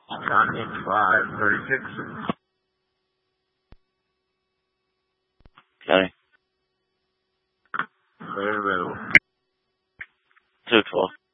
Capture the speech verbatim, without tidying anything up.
County five thirty-six. County. Very well. two twelve.